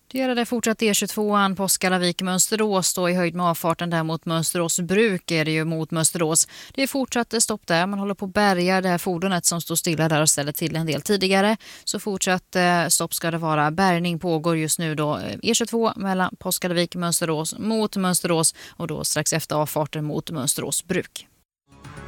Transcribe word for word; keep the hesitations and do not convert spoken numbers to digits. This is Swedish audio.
Det gör det fortsatt E tjugotvåan Påskallavik Mönsterås då i höjd med avfarten där mot Mönsterås bruk är det ju mot Mönsterås. Det är fortsatt stopp där, man håller på att bärga det här fordonet som står stilla där och ställer till en del tidigare. Så fortsatt stopp ska det vara. Bärgning pågår just nu då E tjugotvå mellan Påskallavik Mönsterås mot Mönsterås och då strax efter avfarten mot Mönsterås bruk.